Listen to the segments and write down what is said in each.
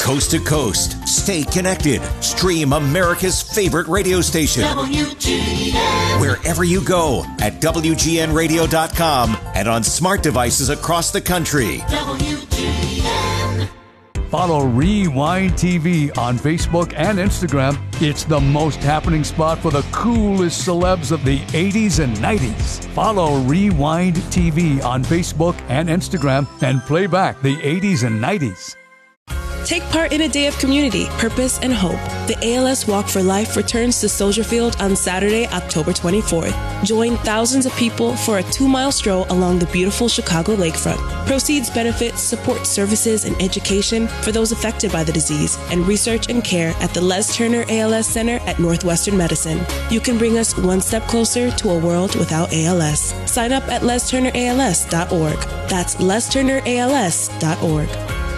coast to coast. Stay connected. Stream America's favorite radio station. WGN. Wherever you go at WGNradio.com and on smart devices across the country. WGN. Follow Rewind TV on Facebook and Instagram. It's the most happening spot for the coolest celebs of the 80s and 90s. Follow Rewind TV on Facebook and Instagram and play back the 80s and 90s. Take part in a day of community, purpose, and hope. The ALS Walk for Life returns to Soldier Field on Saturday, October 24th. Join thousands of people for a 2-mile stroll along the beautiful Chicago lakefront. Proceeds benefit support services and education for those affected by the disease and research and care at the Les Turner ALS Center at Northwestern Medicine. You can bring us one step closer to a world without ALS. Sign up at lesturnерals.org. That's lesturnerals.org.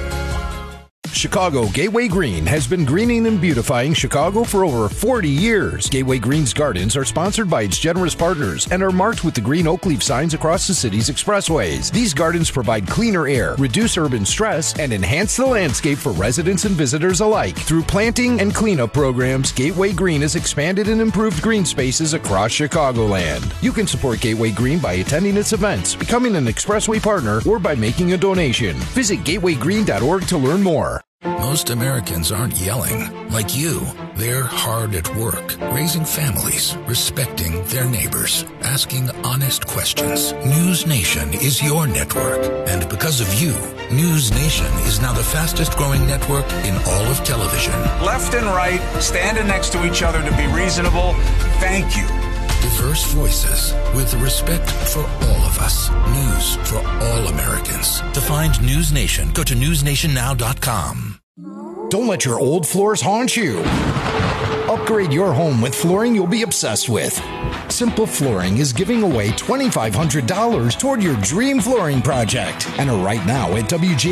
Chicago Gateway Green has been greening and beautifying Chicago for over 40 years. Gateway Green's gardens are sponsored by its generous partners and are marked with the green oak leaf signs across the city's expressways. These gardens provide cleaner air, reduce urban stress, and enhance the landscape for residents and visitors alike. Through planting and cleanup programs, Gateway Green has expanded and improved green spaces across Chicagoland. You can support Gateway Green by attending its events, becoming an expressway partner, or by making a donation. Visit gatewaygreen.org to learn more. Most Americans aren't yelling like you. They're hard at work, raising families, respecting their neighbors, asking honest questions. News Nation is your network. And because of you, News Nation is now the fastest growing network in all of television. Left and right, standing next to each other to be reasonable. Thank you. Diverse voices with respect for all of us. News for all Americans. To find News Nation, go to newsnationnow.com. Don't let your old floors haunt you. Upgrade your home with flooring you'll be obsessed with. Simple Flooring is giving away $2,500 toward your dream flooring project. Enter right now at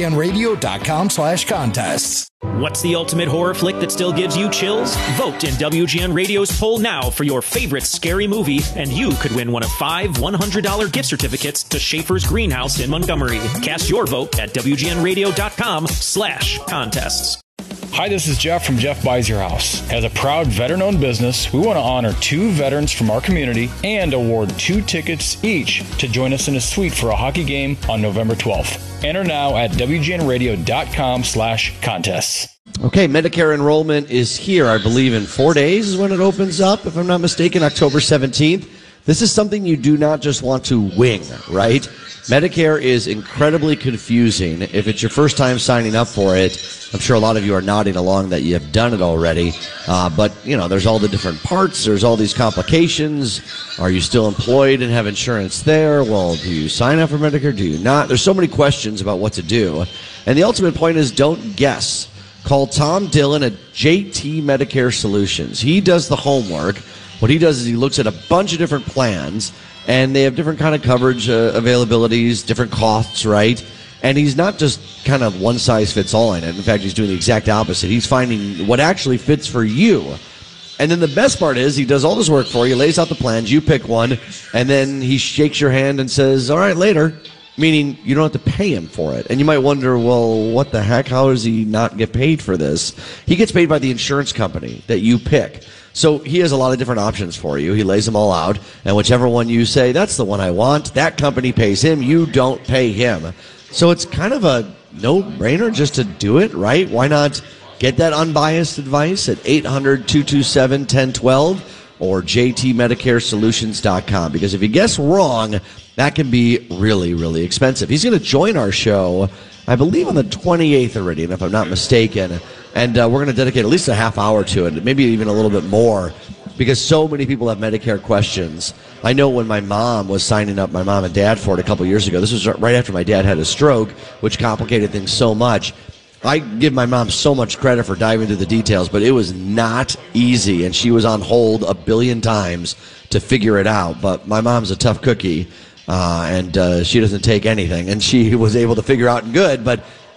WGNradio.com/contests. What's the ultimate horror flick that still gives you chills? Vote in WGN Radio's poll now for your favorite scary movie, and you could win one of 5 $100 gift certificates to Schaefer's Greenhouse in Montgomery. Cast your vote at WGNradio.com/contests. Hi, this is Jeff from Jeff Buys Your House. As a proud veteran-owned business, we want to honor 2 veterans from our community and award 2 tickets each to join us in a suite for a hockey game on November 12th. Enter now at WGNradio.com/contests. Okay, Medicare enrollment is here, I believe, in 4 days is when it opens up, if I'm not mistaken, October 17th. This is something you do not just want to wing, right? Medicare is incredibly confusing. If it's your first time signing up for it, I'm sure a lot of you are nodding along that you have done it already. But, you know, there's all the different parts. There's all these complications. Are you still employed and have insurance there? Well, do you sign up for Medicare? Do you not? There's so many questions about what to do. And the ultimate point is don't guess. Call Tom Dillon at JT Medicare Solutions. He does the homework. What he does is he looks at a bunch of different plans, and they have different kind of coverage availabilities, different costs, right? And he's not just kind of one size fits all in it. In fact, he's doing the exact opposite. He's finding what actually fits for you. And then the best part is he does all this work for you, lays out the plans, you pick one, and then he shakes your hand and says, all right, later, meaning you don't have to pay him for it. And you might wonder, well, what the heck? How does he not get paid for this? He gets paid by the insurance company that you pick. So he has a lot of different options for you. He lays them all out, and whichever one you say, that's the one I want, that company pays him, you don't pay him. So it's kind of a no-brainer just to do it, right? Why not get that unbiased advice at 800-227-1012 or jtmedicaresolutions.com? Because if you guess wrong, that can be really, really expensive. He's going to join our show, I believe, on the 28th already, and if I'm not mistaken. And we're going to dedicate at least a half hour to it, maybe even a little bit more, because so many people have Medicare questions. I know when my mom was signing up, my mom and dad, for it a couple years ago, this was right after my dad had a stroke, which complicated things so much. I give my mom so much credit for diving into the details, but it was not easy, and she was on hold a billion times to figure it out. But my mom's a tough cookie, and she doesn't take anything, and she was able to figure out good, but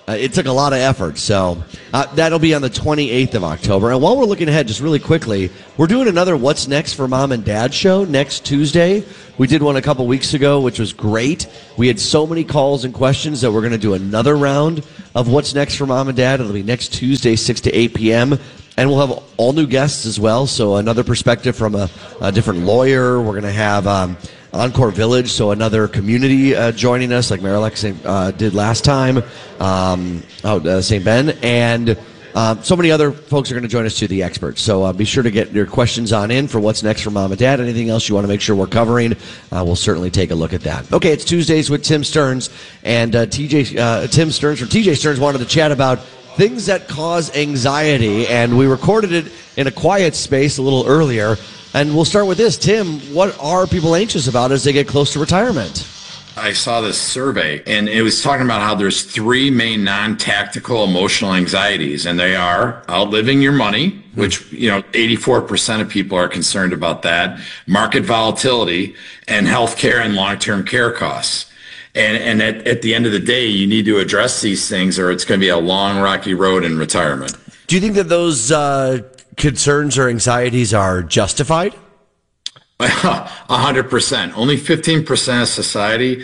It took a lot of effort. So that'll be on the 28th of October. And while we're looking ahead, just really quickly, we're doing another What's Next for Mom and Dad show next Tuesday. We did one a couple weeks ago, which was great. We had so many calls and questions that we're going to do another round of What's Next for Mom and Dad. It'll be next Tuesday, 6 to 8 p.m., and we'll have all new guests as well, so another perspective from a different lawyer. We're going to have Encore Village, so another community joining us, like Marilex did last time, St. Ben, and so many other folks are going to join us too, the experts. So be sure to get your questions on in for What's Next for Mom and Dad. Anything else you want to make sure we're covering, we'll certainly take a look at that. Okay, it's Tuesdays with Tim Stearns, and Tim Stearns from TJ Stearns wanted to chat about things that cause anxiety, and we recorded it in a quiet space a little earlier. And we'll start with this. Tim, what are people anxious about as they get close to retirement? I saw this survey, and it was talking about how there's three main non-tactical emotional anxieties, and they are outliving your money, which, 84% of people are concerned about that, market volatility, and healthcare and long-term care costs. And at the end of the day, you need to address these things, or it's going to be a long, rocky road in retirement. Do you think that those concerns or anxieties are justified? 100%. Only 15% of society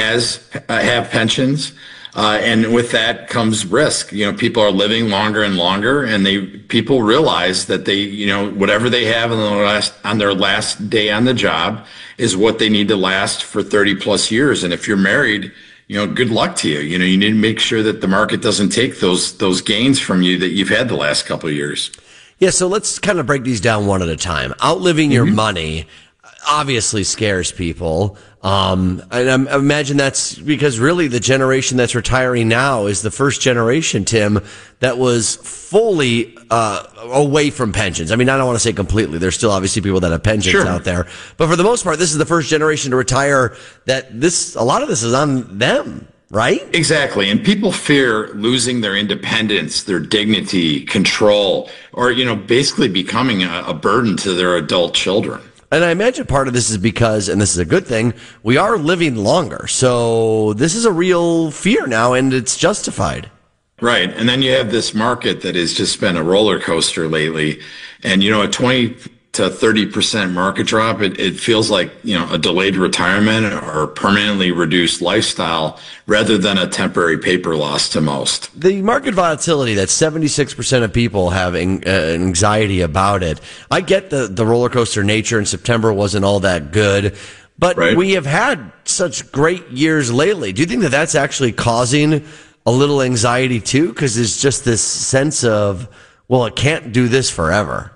have pensions, and with that comes risk. People are living longer and longer, and people realize that they, whatever they have on their last day on the job is what they need to last for 30 plus years. And if you're married, good luck to you. You need to make sure that the market doesn't take those gains from you that you've had the last couple of years. Yeah, so let's kind of break these down one at a time. Outliving your money obviously scares people. And I imagine that's because really the generation that's retiring now is the first generation, Tim, that was fully away from pensions. I mean, I don't want to say completely. There's still obviously people that have pensions out there. But for the most part, this is the first generation to retire that a lot of this is on them. Right? Exactly. And people fear losing their independence, their dignity, control, or, basically becoming a burden to their adult children. And I imagine part of this is because, and this is a good thing, we are living longer. So this is a real fear now, and it's justified. Right. And then you have this market that has just been a roller coaster lately. And, a 20 to 30% market drop, it feels like, a delayed retirement or permanently reduced lifestyle rather than a temporary paper loss to most. The market volatility, that 76% of people have anxiety about it. I get the roller coaster nature, and September wasn't all that good, but we have had such great years lately. Do you think that that's actually causing a little anxiety too? Because there's just this sense of, well, it can't do this forever.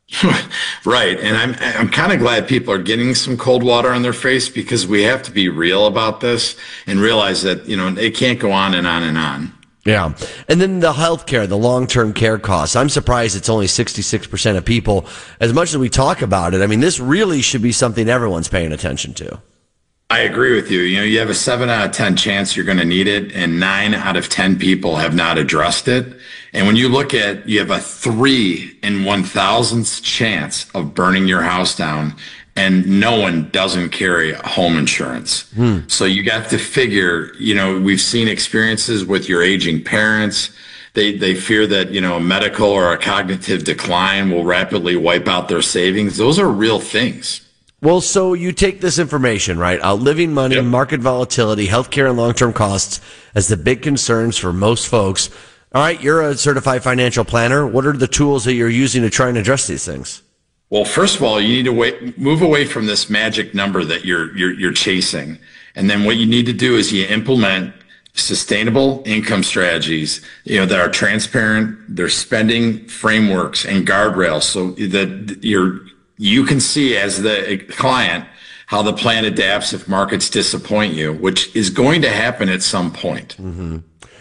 Right. And I'm kind of glad people are getting some cold water on their face, because we have to be real about this and realize that, it can't go on and on and on. Yeah. And then the healthcare, the long-term care costs. I'm surprised it's only 66% of people. As much as we talk about it, I mean, this really should be something everyone's paying attention to. I agree with you. You have a 7 out of 10 chance you're going to need it, and 9 out of 10 people have not addressed it. And when you look at, you have a 3 in 1,000th chance of burning your house down, and no one doesn't carry home insurance. So you got to figure, we've seen experiences with your aging parents. They fear that, a medical or a cognitive decline will rapidly wipe out their savings. Those are real things. Well, so you take this information, right? Outliving money, market volatility, healthcare, and long-term costs as the big concerns for most folks. All right, you're a certified financial planner. What are the tools that you're using to try and address these things? Well, first of all, you need to move away from this magic number that you're chasing. And then what you need to do is you implement sustainable income strategies, that are transparent, they're spending frameworks and guardrails, so that you can see as the client how the plan adapts if markets disappoint you, which is going to happen at some point. Mm-hmm.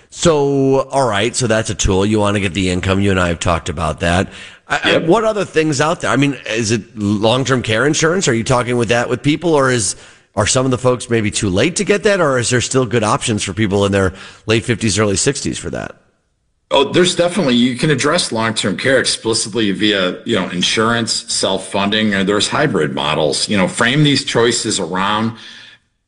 So, all right, so that's a tool. You want to get the income. You and I have talked about that. What other things out there? I mean, is it long-term care insurance? Are you talking with people, or are some of the folks maybe too late to get that, or is there still good options for people in their late 50s, early 60s for that? Oh, there's definitely, you can address long-term care explicitly via, insurance, self-funding, or there's hybrid models. Frame these choices around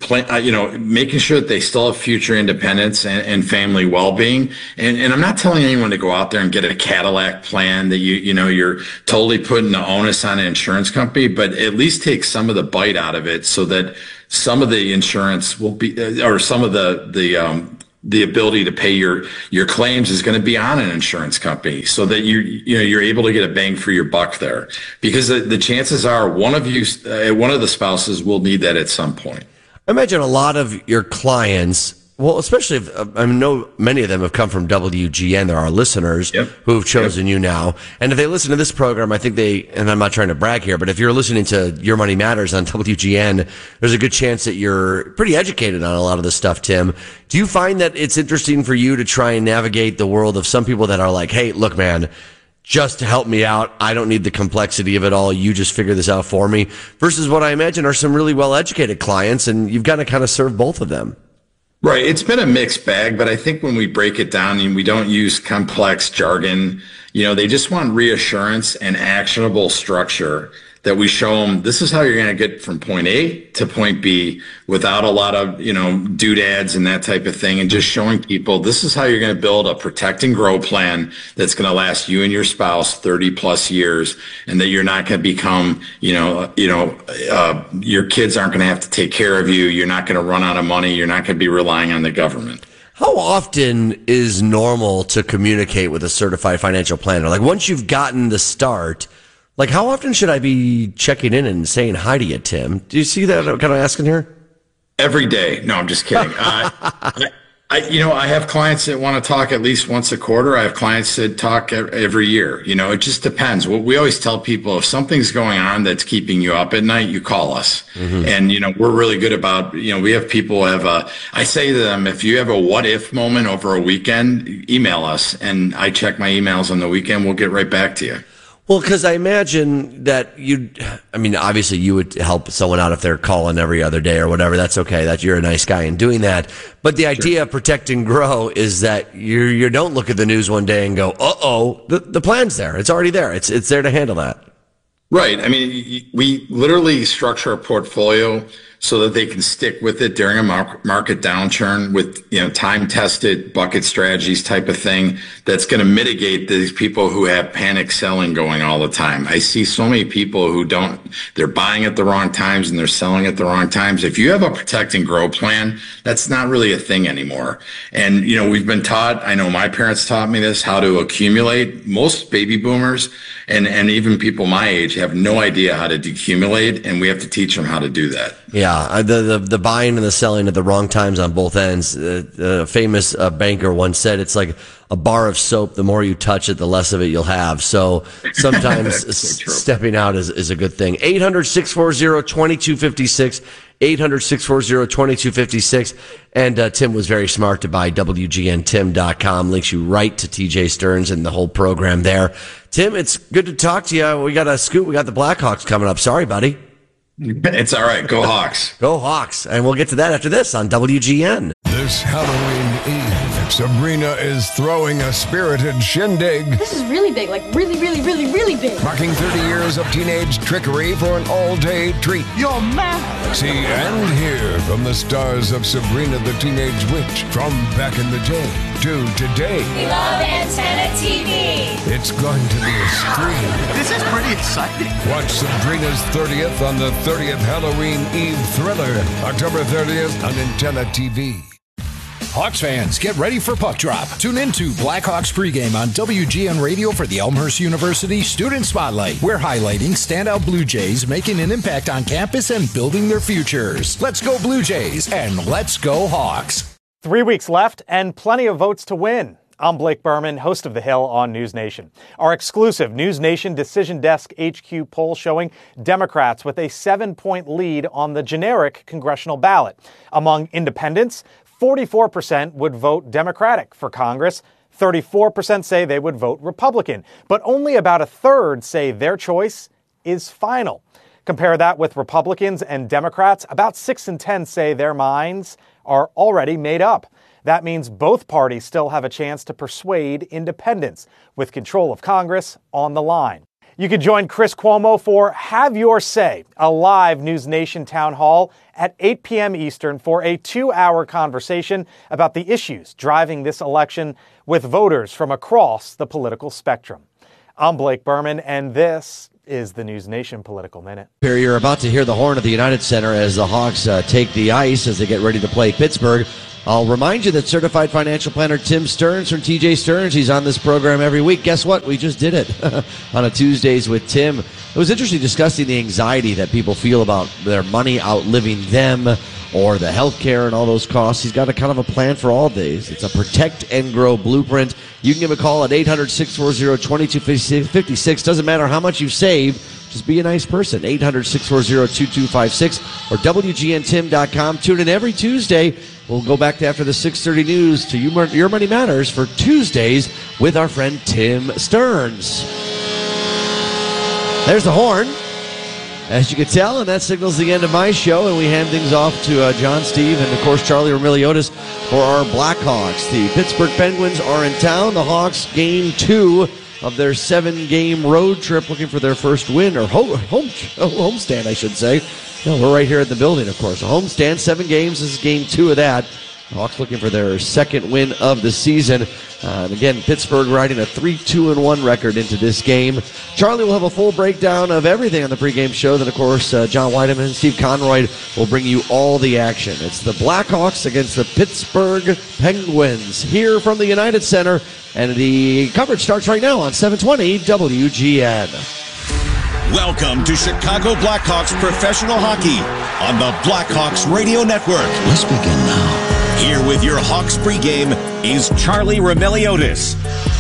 making sure that they still have future independence and family well-being. And I'm not telling anyone to go out there and get a Cadillac plan that you're totally putting the onus on an insurance company, but at least take some of the bite out of it so that some of the insurance will be, or some of the ability to pay your claims is going to be on an insurance company, so that you're able to get a bang for your buck there, because the chances are one of the spouses will need that at some point. I imagine a lot of your clients, well, especially if, I know many of them have come from WGN. There are listeners who have chosen you now. And if they listen to this program, I think and I'm not trying to brag here, but if you're listening to Your Money Matters on WGN, there's a good chance that you're pretty educated on a lot of this stuff, Tim. Do you find that it's interesting for you to try and navigate the world of some people that are like, hey, look, man, just to help me out, I don't need the complexity of it all, you just figure this out for me, versus what I imagine are some really well-educated clients, and you've got to kind of serve both of them? Right. It's been a mixed bag, but I think when we break it down and we don't use complex jargon, they just want reassurance and actionable structure that we show them this is how you're going to get from point A to point B without a lot of, doodads and that type of thing, and just showing people this is how you're going to build a protect and grow plan that's going to last you and your spouse 30 plus years, and that you're not going to become, your kids aren't going to have to take care of you. You're not going to run out of money. You're not going to be relying on the government. How often is normal to communicate with a certified financial planner? Like, once you've gotten the start, like, how often should I be checking in and saying hi to you, Tim? Do you see that? I'm kind of asking here. Every day. No, I'm just kidding. I have clients that want to talk at least once a quarter. I have clients that talk every year. It just depends. What we always tell people, if something's going on that's keeping you up at night, you call us. Mm-hmm. And, we're really good about, we have people I say to them, if you have a what if moment over a weekend, email us, and I check my emails on the weekend. We'll get right back to you. Well, because I imagine that obviously you would help someone out if they're calling every other day or whatever. That's okay. That you're a nice guy in doing that. But the idea of Protect and Grow is that you don't look at the news one day and go, the plan's there. It's already there. It's there to handle that. Right. We literally structure a portfolio so that they can stick with it during a market downturn with, time-tested bucket strategies type of thing that's going to mitigate these people who have panic selling going all the time. I see so many people who they're buying at the wrong times and they're selling at the wrong times. If you have a Protect and Grow plan, that's not really a thing anymore. And, we've been taught, I know my parents taught me this, how to accumulate. Most baby boomers and even people my age have no idea how to decumulate, and we have to teach them how to do that. Yeah, the buying and the selling at the wrong times on both ends. A famous banker once said it's like a bar of soap. The more you touch it, the less of it you'll have. So sometimes stepping out is a good thing. 800-640-2256. 800-640-2256. And Tim was very smart to buy WGNTim.com. Links you right to TJ Stearns and the whole program there. Tim, it's good to talk to you. We got a scoop. We got the Blackhawks coming up. Sorry, buddy. It's all right. Go Hawks. Go Hawks. And we'll get to that after this on WGN. This Halloween Eve, Sabrina is throwing a spirited shindig. This is really big, like really, really, really, really big. Marking 30 years of teenage trickery for an all-day treat. You're mad. See and hear from the stars of Sabrina the Teenage Witch from back in the day to today. We love Antenna TV. It's going to be a scream. This is pretty exciting. Watch Sabrina's 30th on the 30th Halloween Eve thriller, October 30th on Antenna TV. Hawks fans, get ready for Puck Drop. Tune into Blackhawks pregame on WGN Radio for the Elmhurst University Student Spotlight. We're highlighting standout Blue Jays making an impact on campus and building their futures. Let's go Blue Jays and let's go Hawks. 3 weeks left and plenty of votes to win. I'm Blake Berman, host of The Hill on News Nation. Our exclusive News Nation Decision Desk HQ poll showing Democrats with a 7-point lead on the generic congressional ballot. Among independents, 44% would vote Democratic for Congress. 34% say they would vote Republican. But only about a third say their choice is final. Compare that with Republicans and Democrats. About 6 in 10 say their minds are already made up. That means both parties still have a chance to persuade independents, with control of Congress on the line. You can join Chris Cuomo for Have Your Say, a live News Nation town hall at 8 p.m. Eastern for a 2-hour conversation about the issues driving this election with voters from across the political spectrum. I'm Blake Berman, and this is the News Nation Political Minute. Here you're about to hear the horn at the United Center as the Hawks take the ice as they get ready to play Pittsburgh. I'll remind you that certified financial planner Tim Stearns from TJ Stearns, he's on this program every week. Guess what? We just did it on a Tuesdays with Tim. It was interesting discussing the anxiety that people feel about their money outliving them or the health care and all those costs. He's got a kind of a plan for all days. It's a protect and grow blueprint. You can give a call at 800-640-2256. Doesn't matter how much you save. Just be a nice person. 800-640-2256 or WGNTim.com. Tune in every Tuesday. We'll go back to after the 6:30 news to Your Money Matters for Tuesdays with our friend Tim Stearns. There's the horn, as you can tell, and that signals the end of my show, and we hand things off to John, Steve, and, of course, Charlie Remiliotis for our Blackhawks. The Pittsburgh Penguins are in town. The Hawks game 2 of their 7-game road trip, looking for their first win, or homestand, I should say. No, we're right here at the building, of course. A homestand, 7 games. This is game 2 of that. The Hawks looking for their second win of the season. And again, Pittsburgh riding a 3-2-1 record into this game. Charlie will have a full breakdown of everything on the pregame show. Then, of course, John Weideman and Steve Conroy will bring you all the action. It's the Blackhawks against the Pittsburgh Penguins here from the United Center. And the coverage starts right now on 720 WGN. Welcome to Chicago Blackhawks professional hockey on the Blackhawks Radio Network. Let's begin now. Here with your Hawks pregame is Charlie Remiliotis.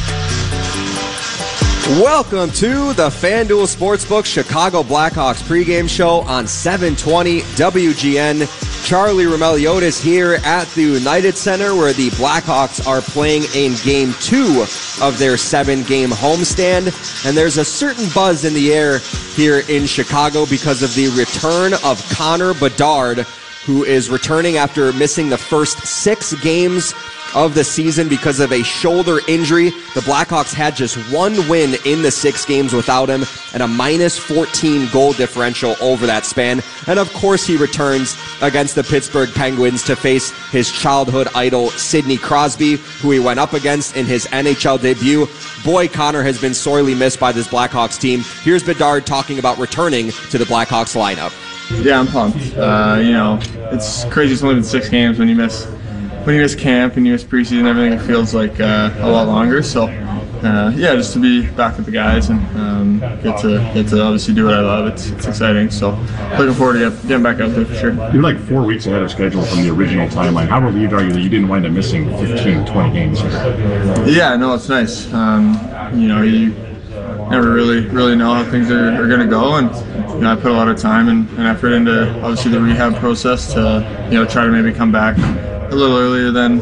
Welcome to the FanDuel Sportsbook Chicago Blackhawks pregame show on 720 WGN. Charlie Remiliotis here at the United Center, where the Blackhawks are playing in Game 2 of their 7-game homestand. And there's a certain buzz in the air here in Chicago because of the return of Connor Bedard, who is returning after missing the first 6 games of the season because of a shoulder injury. The Blackhawks had just 1 win in the 6 games without him and a -14 goal differential over that span. And of course he returns against the Pittsburgh Penguins to face his childhood idol Sidney Crosby, who he went up against in his NHL debut. Boy, Connor has been sorely missed by this Blackhawks team. Here's Bedard talking about returning to the Blackhawks lineup. Yeah, I'm pumped. It's crazy. It's only been 6 games. When you miss camp and you miss preseason, everything feels like a lot longer. So, just to be back with the guys and get to obviously do what I love. It's exciting. So, looking forward to getting back out there for sure. You're like 4 weeks ahead of schedule from the original timeline. How relieved are you that you didn't wind up missing 15, 20 games here? Yeah, no, it's nice. You never really know how things are going to go, and I put a lot of time and effort into obviously the rehab process to try to maybe come back a little earlier than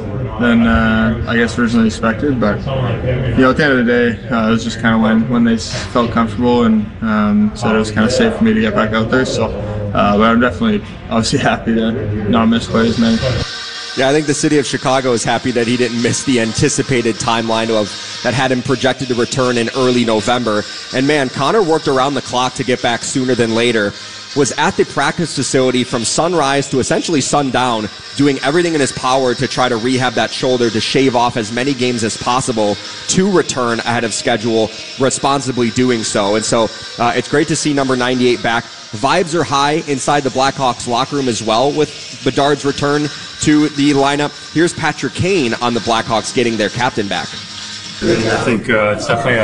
I guess originally expected. But at the end of the day, it was just kind of when they felt comfortable and said it was kind of safe for me to get back out there. So, but I'm definitely obviously happy to not miss quite as many. Yeah, I think the city of Chicago is happy that he didn't miss the anticipated timeline that had him projected to return in early November. And man, Connor worked around the clock to get back sooner than later. Was at the practice facility from sunrise to essentially sundown, doing everything in his power to try to rehab that shoulder, to shave off as many games as possible to return ahead of schedule, responsibly doing so. And so it's great to see number 98 back. Vibes are high inside the Blackhawks locker room as well with Bedard's return to the lineup. Here's Patrick Kane on the Blackhawks getting their captain back. I think it's definitely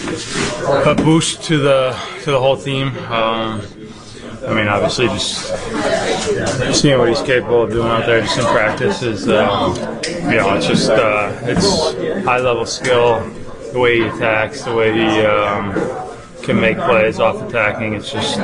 a boost to the whole team. Obviously, just seeing what he's capable of doing out there, just in practice, is it's high level skill. The way he attacks, the way he can make plays off attacking. It's just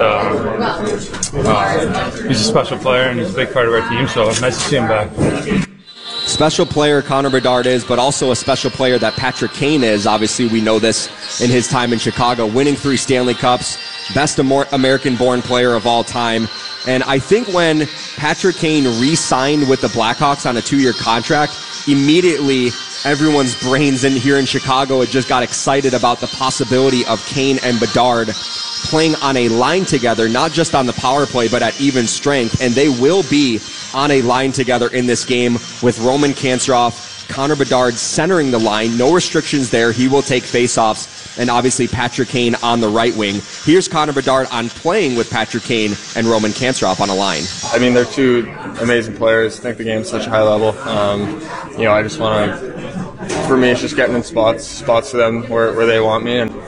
he's a special player and he's a big part of our team. So nice to see him back. Special player Connor Bedard is, but also a special player that Patrick Kane is. Obviously, we know this in his time in Chicago, winning 3 Stanley Cups, best American-born player of all time. And I think when Patrick Kane re-signed with the Blackhawks on a 2-year contract, immediately everyone's brains in here in Chicago had just got excited about the possibility of Kane and Bedard playing on a line together, not just on the power play, but at even strength. And they will be on a line together in this game with Roman Kanserov, Connor Bedard centering the line. No restrictions there. He will take faceoffs. And obviously Patrick Kane on the right wing. Here's Connor Bedard on playing with Patrick Kane and Roman Kanserov on a line. I mean, they're two amazing players. I think the game's such a high level. I just want to, for me, it's just getting in spots for them where they want me. And,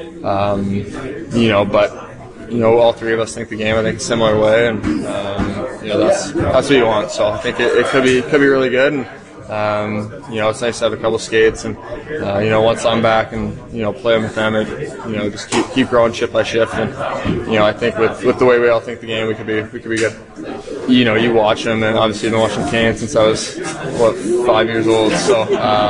all three of us think the game, I think, a similar way. And, that's what you want. So I think it could be really good. And, it's nice to have a couple skates, and once I'm back and playing with them, just keep growing chip by shift. And I think with the way we all think the game, we could be good. You watch them, and obviously I've been watching Kane since I was 5 years old. So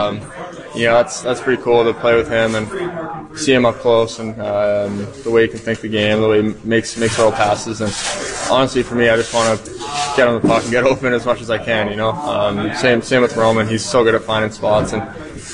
that's pretty cool to play with him and see him up close, and the way he can think the game, the way he makes little passes. And honestly, for me, I just want to get on the puck and get open as much as I can. Same with Roman. He's so good at finding spots and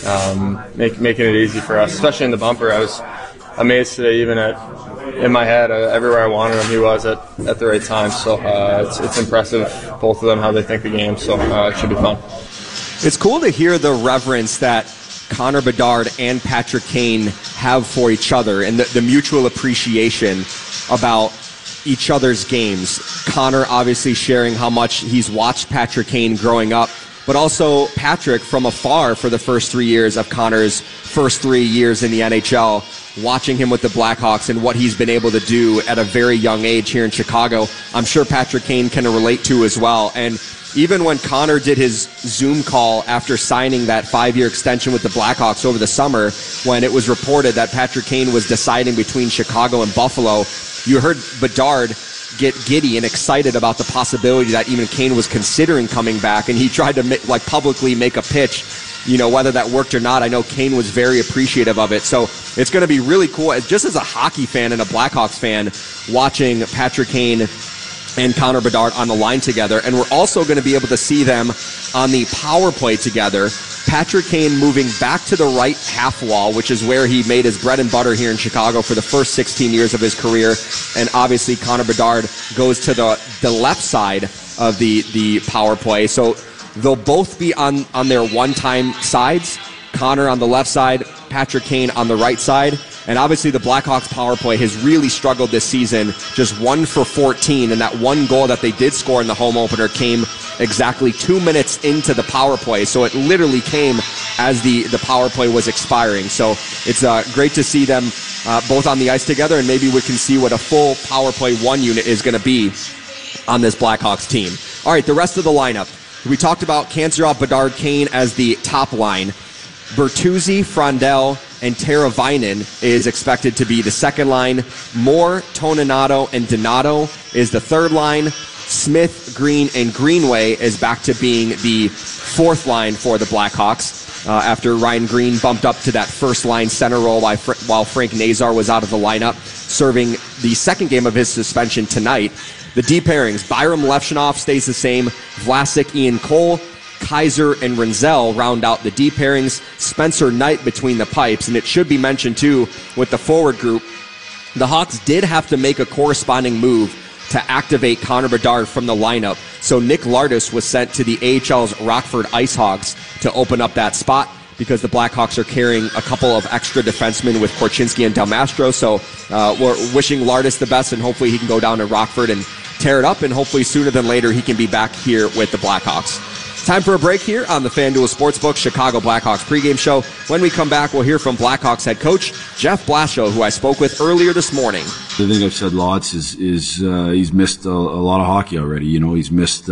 making it easy for us, especially in the bumper. I was amazed today, even in my head, everywhere I wanted him, he was at the right time. So it's impressive, both of them, how they think the game. So it should be fun. It's cool to hear the reverence that Connor Bedard and Patrick Kane have for each other, and the mutual appreciation about each other's games. Connor obviously sharing how much he's watched Patrick Kane growing up, but also Patrick from afar for the first 3 years of Connor's first 3 years in the NHL, watching him with the Blackhawks and what he's been able to do at a very young age here in Chicago. I'm sure Patrick Kane can relate to as well. And even when Connor did his Zoom call after signing that 5-year extension with the Blackhawks over the summer, when it was reported that Patrick Kane was deciding between Chicago and Buffalo, you heard Bedard get giddy and excited about the possibility that even Kane was considering coming back, and he tried to publicly make a pitch. Whether that worked or not, I know Kane was very appreciative of it. So it's going to be really cool, just as a hockey fan and a Blackhawks fan, watching Patrick Kane and Connor Bedard on the line together. And we're also going to be able to see them on the power play together. Patrick Kane moving back to the right half wall, which is where he made his bread and butter here in Chicago for the first 16 years of his career. And obviously Connor Bedard goes to the left side of the power play. So they'll both be on their one-time sides. Connor on the left side, Patrick Kane on the right side. And obviously the Blackhawks power play has really struggled this season, just 1 for 14. And that one goal that they did score in the home opener came exactly 2 minutes into the power play. So it literally came as the power play was expiring. So it's great to see them both on the ice together, and maybe we can see what a full power play 1 unit is going to be on this Blackhawks team. All right, the rest of the lineup. We talked about Kanserov, Bedard, Kane as the top line. Bertuzzi, Frondell, and Teravainen is expected to be the second line. Moore, Toninato, and Donato is the third line. Smith, Green, and Greenway is back to being the fourth line for the Blackhawks after Ryan Green bumped up to that first line center role while Frank Nazar was out of the lineup, serving the second game of his suspension tonight. The D pairings, Byram Levshunov stays the same. Vlasic, Ian Cole, Kaiser, and Renzel round out the D pairings. Spencer Knight between the pipes. And it should be mentioned, too, with the forward group, the Hawks did have to make a corresponding move to activate Connor Bedard from the lineup. So Nick Lardis was sent to the AHL's Rockford IceHogs to open up that spot, because the Blackhawks are carrying a couple of extra defensemen with Korchinski and Del Mastro. So we're wishing Lardis the best, and hopefully he can go down to Rockford and tear it up, and hopefully sooner than later he can be back here with the Blackhawks. Time for a break here on the FanDuel Sportsbook Chicago Blackhawks pregame show. When we come back, we'll hear from Blackhawks head coach Jeff Blashill, who I spoke with earlier this morning. The thing I've said lots is he's missed a lot of hockey already. He's missed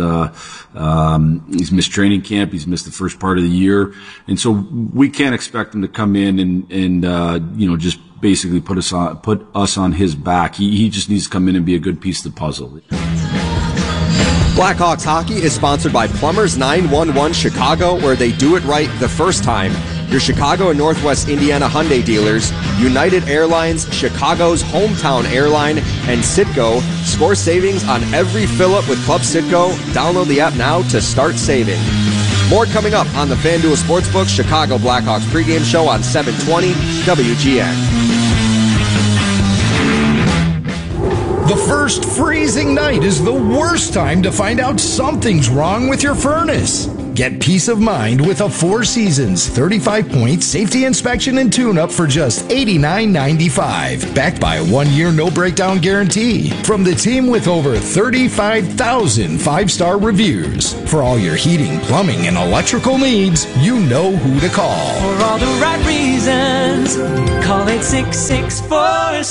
training camp. He's missed the first part of the year, and so we can't expect him to come in and just basically put us on his back. He just needs to come in and be a good piece of the puzzle. Blackhawks hockey is sponsored by Plumbers 911 Chicago, where they do it right the first time. Your Chicago and Northwest Indiana Hyundai dealers, United Airlines, Chicago's hometown airline, and Citgo. Score savings on every fill-up with Club Citgo. Download the app now to start saving. More coming up on the FanDuel Sportsbook Chicago Blackhawks pregame show on 720 WGN. The first freezing night is the worst time to find out something's wrong with your furnace. Get peace of mind with a Four Seasons 35-point safety inspection and tune-up for just $89.95. Backed by a 1-year no-breakdown guarantee. From the team with over 35,000 five-star reviews. For all your heating, plumbing, and electrical needs, you know who to call. For all the right reasons, call 866-4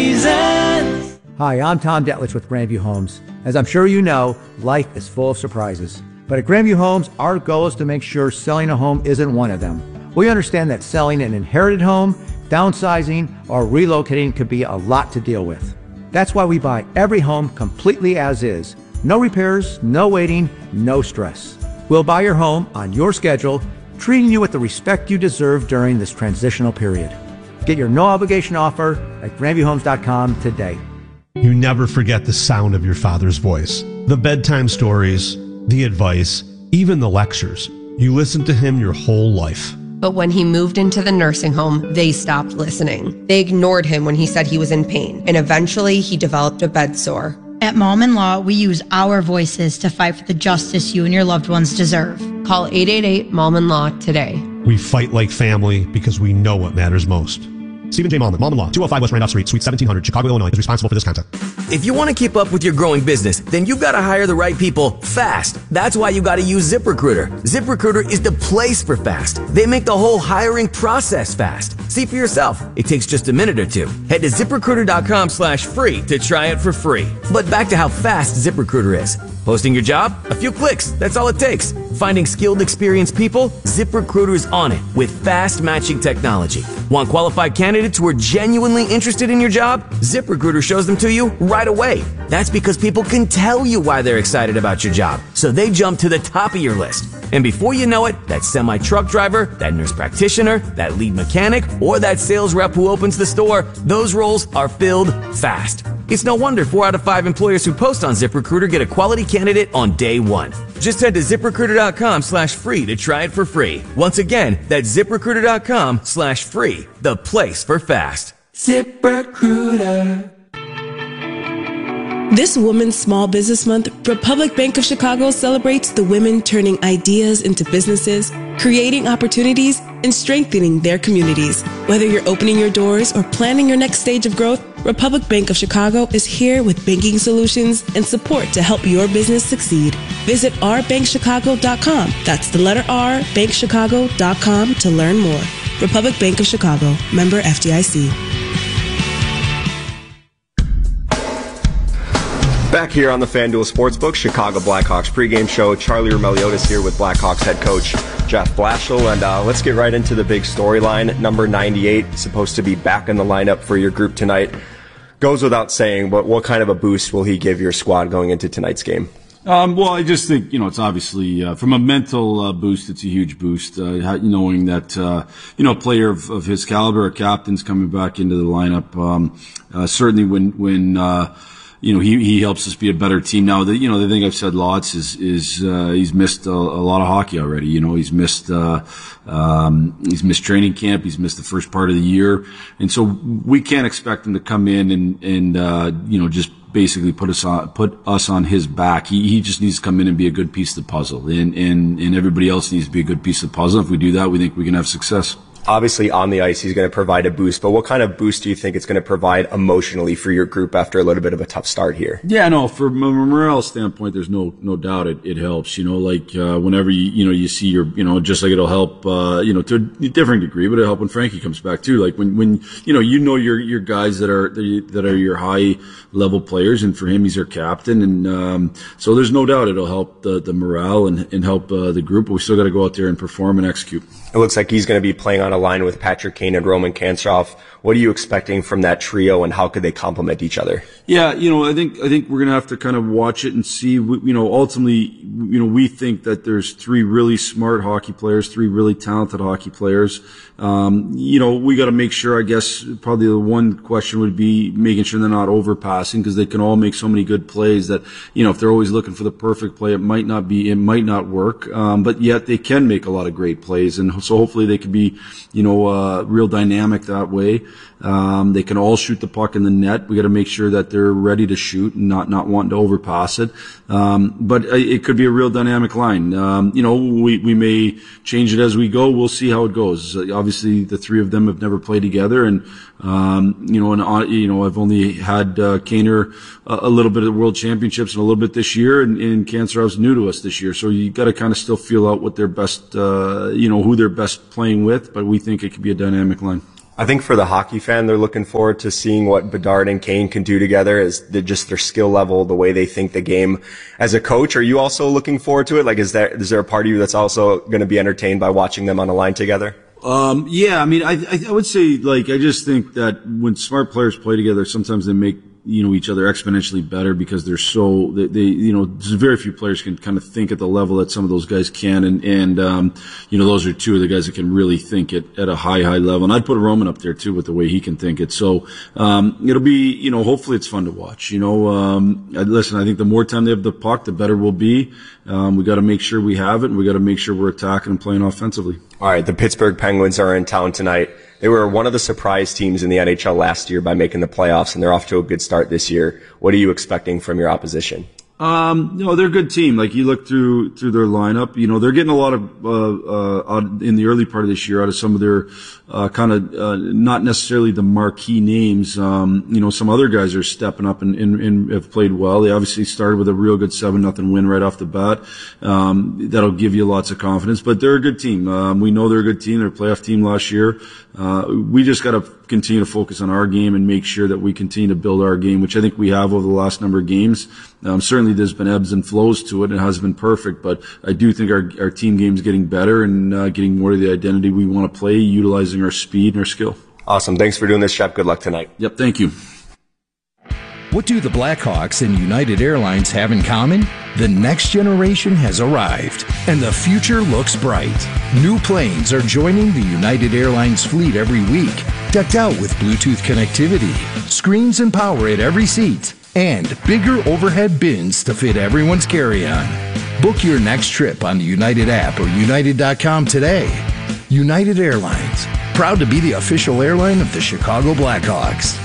Seasons. Hi, I'm Tom Detlich with Grandview Homes. As I'm sure you know, life is full of surprises. But at Grandview Homes, our goal is to make sure selling a home isn't one of them. We understand that selling an inherited home, downsizing, or relocating could be a lot to deal with. That's why we buy every home completely as is. No repairs, no waiting, no stress. We'll buy your home on your schedule, treating you with the respect you deserve during this transitional period. Get your no-obligation offer at GrandviewHomes.com today. You never forget the sound of your father's voice. The bedtime stories, the advice, even the lectures. You listened to him your whole life. But when he moved into the nursing home, they stopped listening. They ignored him when he said he was in pain, and eventually he developed a bed sore. At Mom and Law, we use our voices to fight for the justice you and your loved ones deserve. Call 888-MOM-AND-LAW today. We fight like family because we know what matters most. Stephen J. Mallman, Mom and Law, 205 West Randolph Street, Suite 1700, Chicago, Illinois, is responsible for this content. If you want to keep up with your growing business, then you've got to hire the right people fast. That's why you got to use ZipRecruiter. ZipRecruiter is the place for fast. They make the whole hiring process fast. See for yourself. It takes just a minute or two. Head to ZipRecruiter.com/free to try it for free. But back to how fast ZipRecruiter is. Posting your job? A few clicks. That's all it takes. Finding skilled, experienced people? ZipRecruiter is on it with fast matching technology. Want qualified candidates who are genuinely interested in your job? ZipRecruiter shows them to you right away. That's because people can tell you why they're excited about your job, so they jump to the top of your list. And before you know it, that semi-truck driver, that nurse practitioner, that lead mechanic, or that sales rep who opens the store, those roles are filled fast. It's no wonder 4 out of 5 employers who post on ZipRecruiter get a quality candidate on day one. Just head to ZipRecruiter.com/free to try it for free. Once again, that's ZipRecruiter.com/free, the place for fast. ZipRecruiter. This Women's Small Business Month, Republic Bank of Chicago celebrates the women turning ideas into businesses, creating opportunities, and strengthening their communities. Whether you're opening your doors or planning your next stage of growth, Republic Bank of Chicago is here with banking solutions and support to help your business succeed. Visit rbankchicago.com. That's the letter R, bankchicago.com to learn more. Republic Bank of Chicago, member FDIC. Back here on the FanDuel Sportsbook Chicago Blackhawks pregame show, Charlie Roumeliotis here with Blackhawks head coach Jeff Blashill, and let's get right into the big storyline. Number 98, supposed to be back in the lineup for your group tonight. Goes without saying, but what kind of a boost will he give your squad going into tonight's game? Well, I just think, it's obviously, from a mental boost, it's a huge boost, knowing that, a player of his caliber, a captain's coming back into the lineup. Certainly when he helps us be a better team. Now, the thing I've said lots is he's missed a lot of hockey already. He's missed training camp. He's missed the first part of the year. And so we can't expect him to come in and just basically put us on his back. He just needs to come in and be a good piece of the puzzle. And everybody else needs to be a good piece of the puzzle. If we do that, we think we can have success. Obviously, on the ice, he's going to provide a boost, but what kind of boost do you think it's going to provide emotionally for your group after a little bit of a tough start here? Yeah, no, from a morale standpoint, there's no doubt it helps. Whenever you see just like it'll help, to a different degree, but it'll help when Frankie comes back too. Like when your guys that are your high level players, and for him, he's our captain, and so there's no doubt it'll help the morale and help the group. But we still got to go out there and perform and execute. It looks like he's going to be playing on a line with Patrick Kane and Roman Kantrov. What are you expecting from that trio, and how could they complement each other? Yeah, I think we're going to have to kind of watch it and see. Ultimately, we think that there's three really smart hockey players, three really talented hockey players. We got to make sure, I guess, probably the one question would be making sure they're not overpassing, because they can all make so many good plays that, if they're always looking for the perfect play, it might not work. But yet they can make a lot of great plays. And so hopefully they can be, real dynamic that way. They can all shoot the puck in the net. We got to make sure that they're ready to shoot and not wanting to overpass it. But it could be a real dynamic line. We may change it as we go. We'll see how it goes. Obviously the three of them have never played together, and I've only had Kaner a little bit at the World Championships and a little bit this year, and Kantarov's new to us this year. So you got to kind of still feel out what their best, who they're best playing with. But we think it could be a dynamic line. I think for the hockey fan, they're looking forward to seeing what Bedard and Kane can do together, as just their skill level, the way they think the game. As a coach, are you also looking forward to it? Like, is there a part of you that's also going to be entertained by watching them on a line together? Yeah, I mean, I would say, I just think that when smart players play together, sometimes they make, each other exponentially better, because they're so, there's very few players can kind of think at the level that some of those guys can. And those are two of the guys that can really think at a high level. And I'd put Roman up there too, with the way he can think it. So, it'll be, hopefully it's fun to watch. Listen, I think the more time they have the puck, the better we'll be. We got to make sure we have it, and we got to make sure we're attacking and playing offensively. All right. The Pittsburgh Penguins are in town tonight. They were one of the surprise teams in the NHL last year by making the playoffs, and they're off to a good start this year. What are you expecting from your opposition? They're a good team. Like, you look through their lineup, they're getting a lot of, in the early part of this year, out of some of their, not necessarily the marquee names. Some other guys are stepping up and have played well. They obviously started with a real good 7-0 win right off the bat. That'll give you lots of confidence, but they're a good team. We know they're a good team. They're a playoff team last year. We just got to continue to focus on our game and make sure that we continue to build our game, which I think we have over the last number of games. Certainly there's been ebbs and flows to it. It hasn't been perfect, but I do think our team game is getting better and getting more to the identity we want to play, utilizing our speed and our skill. Awesome. Thanks for doing this, Shep. Good luck tonight. Yep. Thank you. What do the Blackhawks and United Airlines have in common? The next generation has arrived, and the future looks bright. New planes are joining the United Airlines fleet every week, decked out with Bluetooth connectivity, screens and power at every seat, and bigger overhead bins to fit everyone's carry-on. Book your next trip on the United app or United.com today. United Airlines, proud to be the official airline of the Chicago Blackhawks.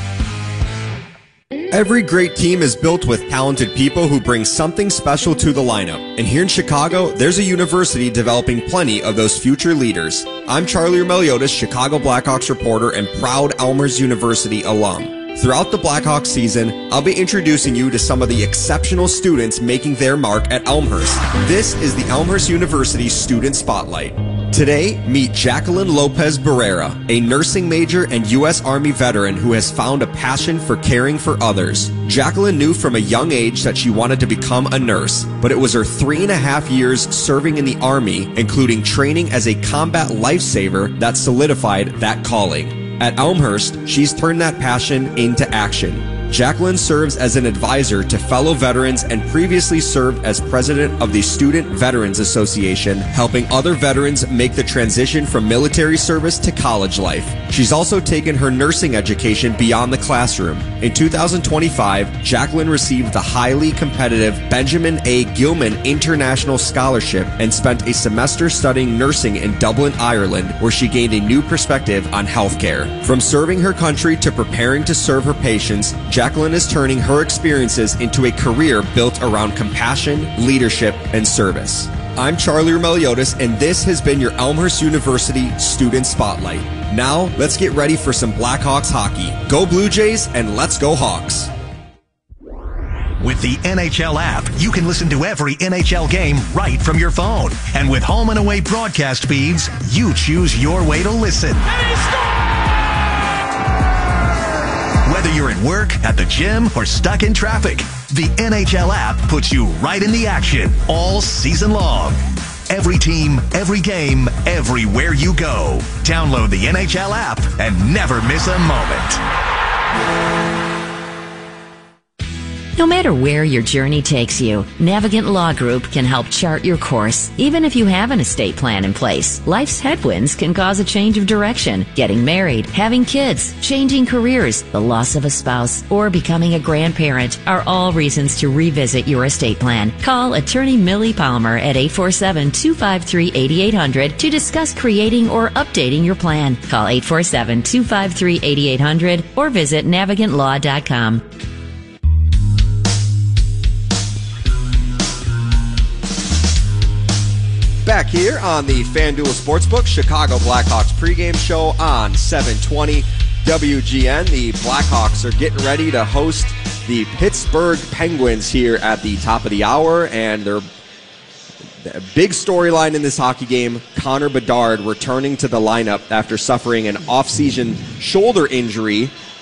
Every great team is built with talented people who bring something special to the lineup. And here in Chicago, there's a university developing plenty of those future leaders. I'm Charlie Meliodas, Chicago Blackhawks reporter and proud Elmhurst University alum. Throughout the Blackhawks season, I'll be introducing you to some of the exceptional students making their mark at Elmhurst. This is the Elmhurst University Student Spotlight. Today, meet Jacqueline Lopez Barrera, a nursing major and U.S. Army veteran who has found a passion for caring for others. Jacqueline knew from a young age that she wanted to become a nurse, but it was her 3.5 years serving in the Army, including training as a combat lifesaver, that solidified that calling. At Elmhurst, she's turned that passion into action. Jacqueline serves as an advisor to fellow veterans and previously served as president of the Student Veterans Association, helping other veterans make the transition from military service to college life. She's also taken her nursing education beyond the classroom. In 2025, Jacqueline received the highly competitive Benjamin A. Gilman International Scholarship and spent a semester studying nursing in Dublin, Ireland, where she gained a new perspective on healthcare. From serving her country to preparing to serve her patients, Jacqueline is turning her experiences into a career built around compassion, leadership, and service. I'm Charlie Meliodas, and this has been your Elmhurst University Student Spotlight. Now, let's get ready for some Blackhawks hockey. Go Blue Jays, and let's go Hawks. With the NHL app, you can listen to every NHL game right from your phone. And with home and away broadcast feeds, you choose your way to listen. Whether you're at work, at the gym, or stuck in traffic, the NHL app puts you right in the action all season long. every team, every game, everywhere you go. Download the NHL app and never miss a moment. No matter where your journey takes you, Navigant Law Group can help chart your course. Even if you have an estate plan in place, life's headwinds can cause a change of direction. Getting married, having kids, changing careers, the loss of a spouse, or becoming a grandparent are all reasons to revisit your estate plan. Call attorney Millie Palmer at 847-253-8800 to discuss creating or updating your plan. Call 847-253-8800 or visit navigantlaw.com. Back here on the FanDuel Sportsbook Chicago Blackhawks pregame show on 720 WGN. The Blackhawks are getting ready to host the Pittsburgh Penguins here at the top of the hour, and their big storyline in this hockey game, Connor Bedard returning to the lineup after suffering an off-season shoulder injury